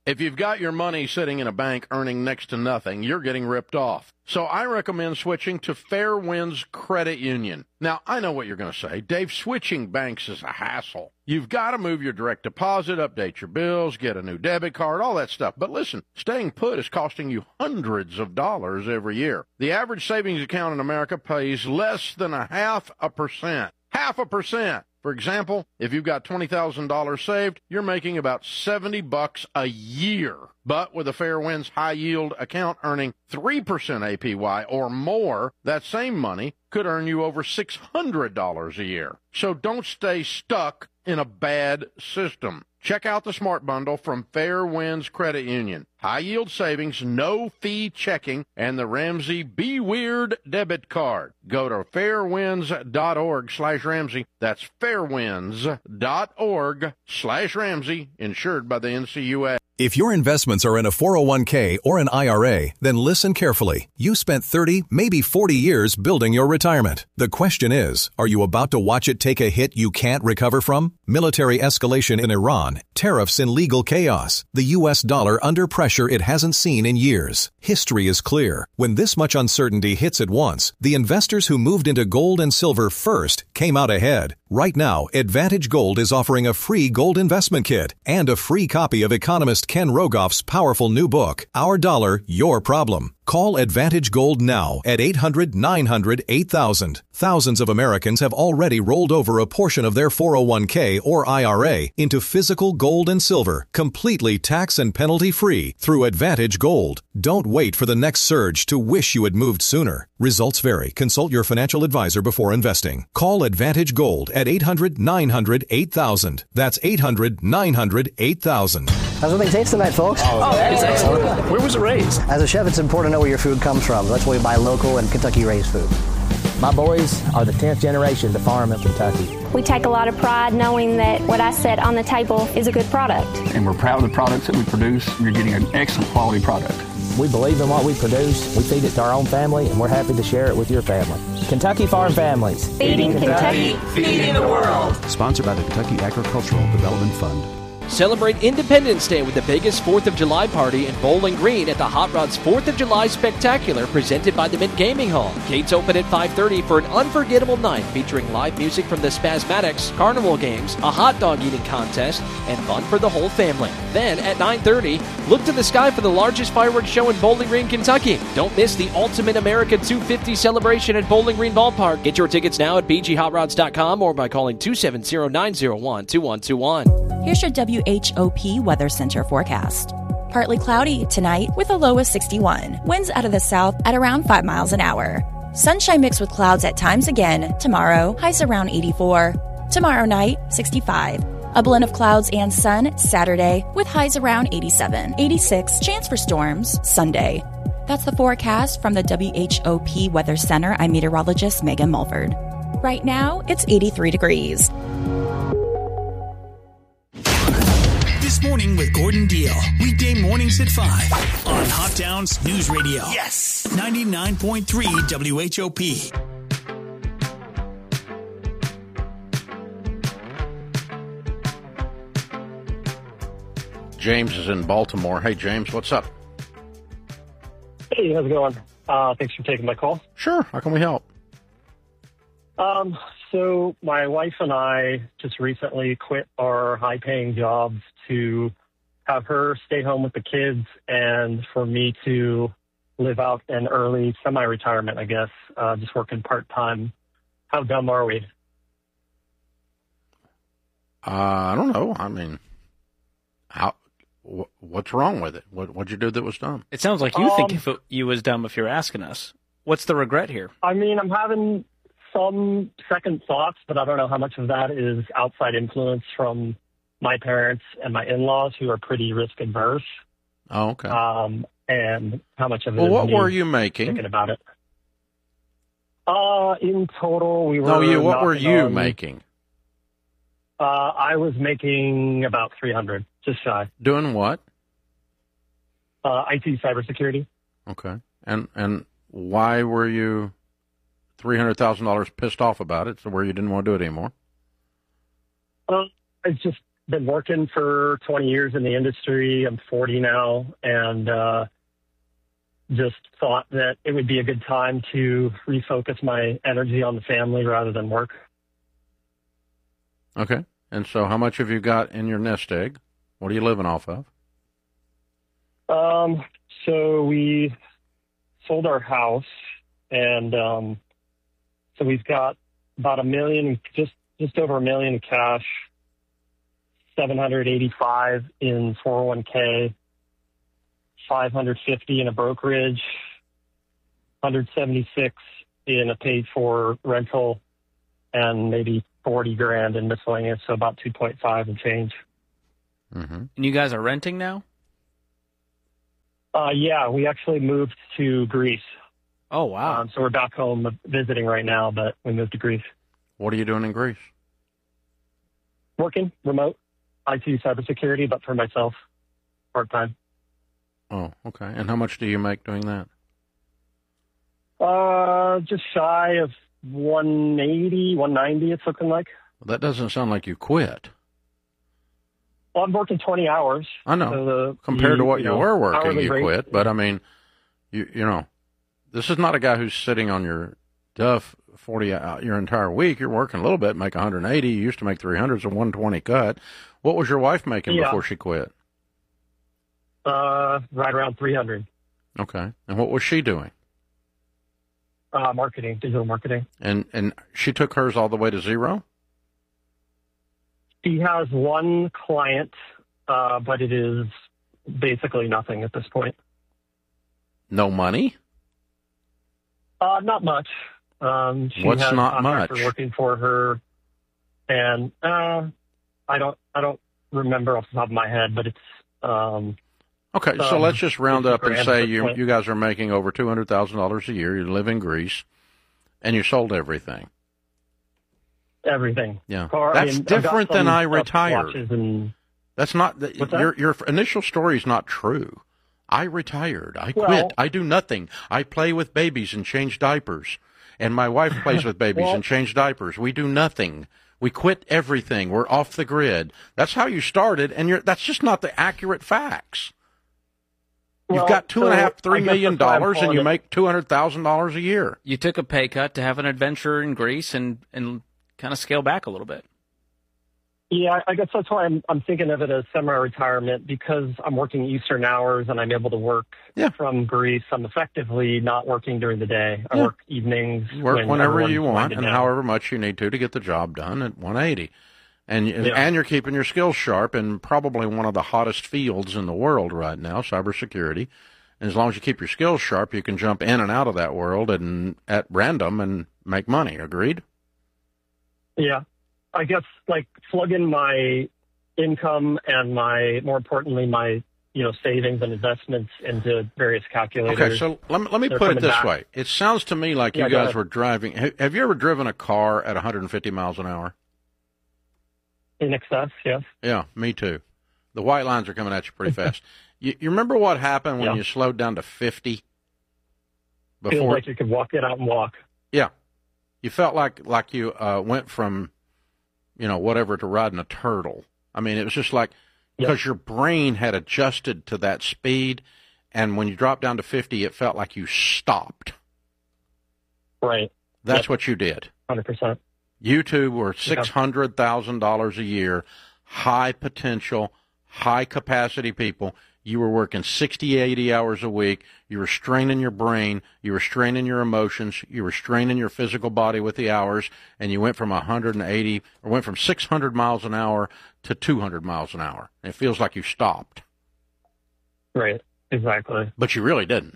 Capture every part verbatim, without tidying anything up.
If you've got your money sitting in a bank earning next to nothing, you're getting ripped off. So I recommend switching to Fairwinds Credit Union. Now, I know what you're going to say. Dave, switching banks is a hassle. You've got to move your direct deposit, update your bills, get a new debit card, all that stuff. But listen, staying put is costing you hundreds of dollars every year. The average savings account in America pays less than a half a percent. Half a percent. For example, if you've got twenty thousand dollars saved, you're making about seventy bucks a year. But with a Fairwinds high-yield account earning three percent A P Y or more, that same money could earn you over six hundred dollars a year. So don't stay stuck in a bad system. Check out the Smart Bundle from Fairwinds Credit Union. High-yield savings, no-fee checking, and the Ramsey Be Weird debit card. Go to fairwinds.org slash Ramsey. That's fairwinds.org slash Ramsey, insured by the N C U A. If your investments are in a four oh one k or an I R A, then listen carefully. You spent thirty, maybe forty years building your retirement. The question is, are you about to watch it take a hit you can't recover from? Military escalation in Iran, tariffs and legal chaos, the U S dollar under pressure it hasn't seen in years. History is clear. When this much uncertainty hits at once, the investors who moved into gold and silver first came out ahead. Right now, Advantage Gold is offering a free gold investment kit and a free copy of economist Ken Rogoff's powerful new book, Our Dollar, Your Problem. Call Advantage Gold now at eight hundred, nine hundred, eight thousand. Thousands of Americans have already rolled over a portion of their four oh one k or I R A into physical gold and silver, completely tax and penalty free through Advantage Gold. Don't wait for the next surge to wish you had moved sooner. Results vary. Consult your financial advisor before investing. Call Advantage Gold at eight hundred, nine hundred, eight thousand. That's eight hundred, nine hundred, eight thousand. How's everything taste tonight, folks? Oh, it's excellent. Where was it raised? As a chef, it's important to know where your food comes from. That's why we buy local and Kentucky-raised food. My boys are the tenth generation to farm in Kentucky. We take a lot of pride knowing that what I set on the table is a good product. And we're proud of the products that we produce. You're getting an excellent quality product. We believe in what we produce. We feed it to our own family, and we're happy to share it with your family. Kentucky Farm Families. Feeding Kentucky, feeding the world. Sponsored by the Kentucky Agricultural Development Fund. Celebrate Independence Day with the biggest fourth of July party in Bowling Green at the Hot Rods fourth of July Spectacular presented by the Mint Gaming Hall. Gates open at five thirty for an unforgettable night featuring live music from the Spasmatics, carnival games, a hot dog eating contest, and fun for the whole family. Then at nine thirty, look to the sky for the largest fireworks show in Bowling Green, Kentucky. Don't miss the Ultimate America two fifty celebration at Bowling Green Ballpark. Get your tickets now at b g hot rods dot com or by calling two seven zero, nine zero one, two one two one. Here's your W H O P Weather Center forecast. Partly cloudy tonight with a low of sixty-one. Winds out of the south at around five miles an hour. Sunshine mixed with clouds at times again. Tomorrow, highs around eighty-four. Tomorrow night, sixty-five. A blend of clouds and sun Saturday with highs around eighty-seven. eighty-six. Chance for storms Sunday. That's the forecast from the W H O P Weather Center. I'm meteorologist Megan Mulford. Right now, it's eighty-three degrees. This Morning with Gordon Deal. Weekday mornings at five on Hot Downs News Radio. Yes. ninety-nine point three W H O P. James is in Baltimore. Hey, James, what's up? Hey, how's it going? Uh, thanks for taking my call. Sure. How can we help? Um, so my wife and I just recently quit our high-paying jobs to have her stay home with the kids and for me to live out an early semi-retirement, I guess, uh, just working part-time. How dumb are we? Uh, I don't know. I mean, how? Wh- what's wrong with it? What, what'd you do that was dumb? It sounds like you Um, think if it, you was dumb if you're asking us. What's the regret here? I mean, I'm having some second thoughts, but I don't know how much of that is outside influence from my parents and my in-laws who are pretty risk adverse. Oh, okay. Um, and how much of it Well, is what me were you making? thinking about it. Uh, in total, we were. No, you. What were knocking you on- making? Uh, I was making about three hundred, just shy. Doing what? Uh, I T cybersecurity. Okay. And and why were you three hundred thousand dollars pissed off about it? So where you didn't want to do it anymore? Uh, it's just been working for twenty years in the industry. I'm forty now, and uh, just thought that it would be a good time to refocus my energy on the family rather than work. Okay. And so how much have you got in your nest egg? What are you living off of? Um, so we sold our house, and um, so we've got about a million, just just over a million in cash, seven hundred eighty-five in four oh one k, five hundred fifty in a brokerage, one hundred seventy-six in a paid-for rental, and maybe forty grand in miscellaneous, so about two point five and change. Mm-hmm. And you guys are renting now? Uh, yeah, we actually moved to Greece. Oh, wow. Um, so we're back home visiting right now, but we moved to Greece. What are you doing in Greece? Working, remote, I T cybersecurity, but for myself, part-time. Oh, okay. And how much do you make doing that? Uh, just shy of one eighty, one ninety, it's looking like. Well, that doesn't sound like you quit. Well, I'm working twenty hours. I know. So the, Compared the, to what you you know, were working, you rate, quit. But, I mean, you you know, this is not a guy who's sitting on your duff forty uh, your entire week. You're working a little bit, make one hundred eighty. You used to make three hundred, so one twenty cut. What was your wife making yeah. before she quit? Uh, right around three hundred. Okay. And what was she doing? Uh, marketing, digital marketing. And and she took hers all the way to zero? She has one client, uh, but it is basically nothing at this point. No money? Uh, not much. Um, she What's has not contractors much? working for her, and uh, I don't, I don't remember off the top of my head, but it's. Um, Okay, so um, let's just round up and grand say at this you point. you guys are making over two hundred thousand dollars a year. You live in Greece, and you sold everything. Everything. Yeah, Car, I that's mean, I've got different than some I stuff, retired. watches and- That's not What's that? your your initial story is not true. I retired. I Well- quit. I do nothing. I play with babies and change diapers, and my wife plays with babies Well- and change diapers. We do nothing. We quit everything. We're off the grid. That's how you started, and you're that's just not the accurate facts. You've Well, got two and a so half, three I guess million that's why I'm dollars, and calling you it- make two hundred thousand dollars a year. You took a pay cut to have an adventure in Greece and, and kind of scale back a little bit. Yeah, I guess that's why I'm I'm thinking of it as semi-retirement, because I'm working Eastern hours and I'm able to work Yeah. from Greece. I'm effectively not working during the day. I Yeah. work evenings. You work when whenever everyone's you want winding and down. however much you need to to get the job done at one eighty. And Yeah. and you're keeping your skills sharp in probably one of the hottest fields in the world right now, cybersecurity. And as long as you keep your skills sharp, you can jump in and out of that world and at random and make money. Agreed? Yeah, I guess like plug in my income and my, more importantly, my you know savings and investments into various calculators. Okay, so let me, let me They're put it coming this back. way. It sounds to me like Yeah, you go guys ahead. were driving. ha- Have you ever driven a car at one hundred fifty miles an hour? In excess, yes. Yeah, me too. The white lines are coming at you pretty fast. You, you remember what happened when Yeah. you slowed down to fifty? Feels Before, like you could walk it out and walk. yeah, you felt like like you uh, went from, you know, whatever to riding a turtle. I mean, it was just like because your brain had adjusted to that speed, and when you dropped down to fifty, it felt like you stopped. Right. That's Yep. what you did. one hundred percent. You two were six hundred thousand dollars a year, high potential, high capacity people. You were working sixty, eighty hours a week. You were straining your brain. You were straining your emotions. You were straining your physical body with the hours. And you went from one hundred eighty, or went from six hundred miles an hour to two hundred miles an hour. And it feels like you stopped. Right. Exactly. But you really didn't.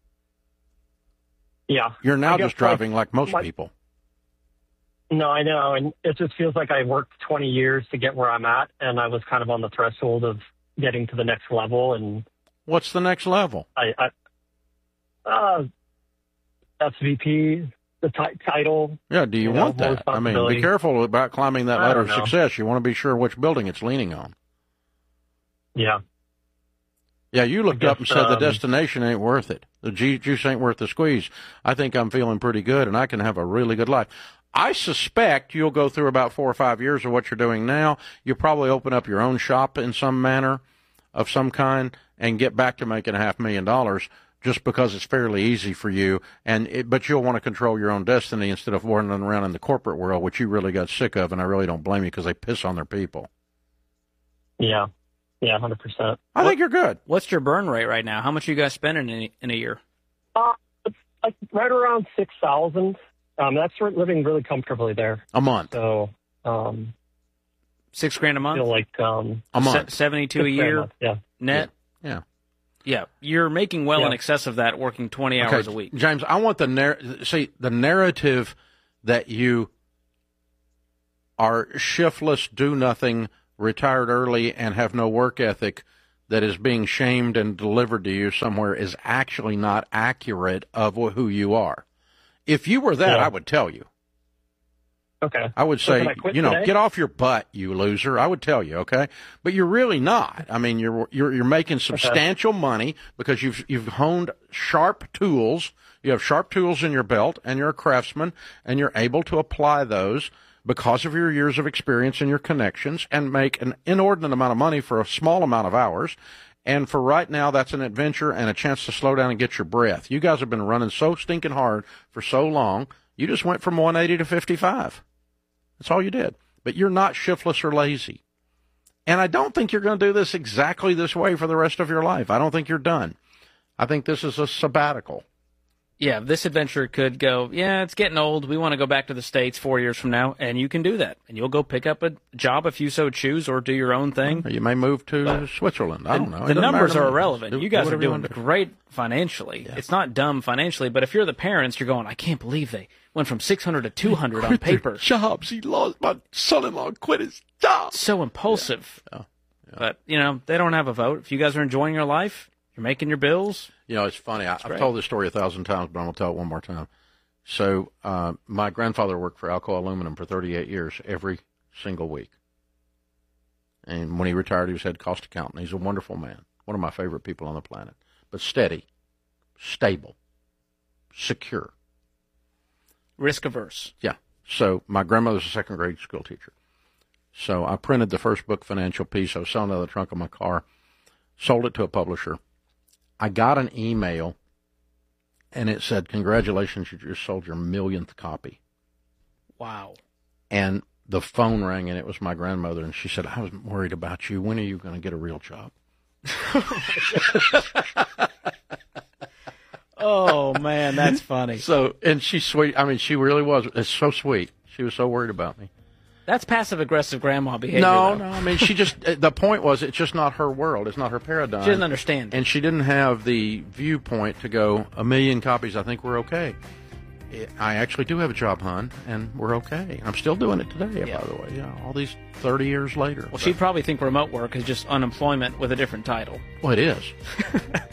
Yeah. You're now I guess, just driving like most my- people. No, I know. And it just feels like I worked twenty years to get where I'm at. And I was kind of on the threshold of getting to the next level. And What's the next level? I, I uh, S V P, the ti- title. Yeah, do you, you know, want more that? I mean, be responsibility. careful about climbing that I ladder of don't know. success. You want to be sure which building it's leaning on. Yeah. Yeah, you looked I up and guess, said the um, destination ain't worth it. The ju- juice ain't worth the squeeze. I think I'm feeling pretty good, and I can have a really good life. I suspect you'll go through about four or five years of what you're doing now. You'll probably open up your own shop in some manner of some kind and get back to making a half million dollars just because it's fairly easy for you. And it, but you'll want to control your own destiny instead of wandering around in the corporate world, which you really got sick of, and I really don't blame you because they piss on their people. Yeah. Yeah, one hundred percent. I what, think you're good. What's your burn rate right now? How much are you guys spending in a, in a year? Uh, it's like right around six thousand. Um, that's living really comfortably there. A month. So, um, six grand a month. I feel like um, a month, Se- seventy-two a year. A month, yeah. Net. Yeah. yeah. Yeah, you're making well yeah. in excess of that, working twenty okay, hours a week. James, I want the narr- see the narrative that you are shiftless, do nothing, retired early, and have no work ethic that is being shamed and delivered to you somewhere is actually not accurate of who you are. If you were that, yeah. I would tell you. Okay. I would say, I you know, today? get off your butt, you loser. I would tell you, okay? But you're really not. I mean, you're you're you're making substantial okay. money because you've you've honed sharp tools. You have sharp tools in your belt, and you're a craftsman, and you're able to apply those because of your years of experience and your connections, and make an inordinate amount of money for a small amount of hours. And for right now, that's an adventure and a chance to slow down and get your breath. You guys have been running so stinking hard for so long. You just went from one eighty to fifty-five. That's all you did. But you're not shiftless or lazy. And I don't think you're going to do this exactly this way for the rest of your life. I don't think you're done. I think this is a sabbatical. Yeah, this adventure could go, yeah, it's getting old. We want to go back to the States four years from now, and you can do that. And you'll go pick up a job if you so choose or do your own thing. Or you may move to Switzerland. I don't know. The numbers are irrelevant. Do, you guys do are doing great financially. Yeah. It's not dumb financially, but if you're the parents, you're going, I can't believe they went from six hundred to two hundred on paper. Jobs. He lost. My son-in-law quit his job. So impulsive. Yeah. Yeah. Yeah. But, you know, they don't have a vote. If you guys are enjoying your life, you're making your bills. You know, it's funny. I, I've told this story a thousand times, but I'm going to tell it one more time. So uh, my grandfather worked for Alcoa Aluminum for thirty-eight years, every single week. And when he retired, he was head cost accountant. He's a wonderful man, one of my favorite people on the planet, but steady, stable, secure. Risk averse. Yeah. So my grandmother's a second grade school teacher. So I printed the first book, Financial Peace. I was selling it out of the trunk of my car, sold it to a publisher. I got an email, and it said, congratulations, you just sold your millionth copy. Wow. And the phone rang, and it was my grandmother, and she said, I was worried about you. When are you going to get a real job? Oh, man, that's funny. So, and she's sweet. I mean, she really was. It's so sweet. She was so worried about me. That's passive-aggressive grandma behavior. No, though. no. I mean, she just, the point was, it's just not her world. It's not her paradigm. She didn't understand. And she didn't have the viewpoint to go, a million copies, I think we're okay. I actually do have a job, hon, and we're okay. I'm still doing it today, yeah. by the way. Yeah, all these thirty years later. Well, but. she'd probably think remote work is just unemployment with a different title. Well, it is.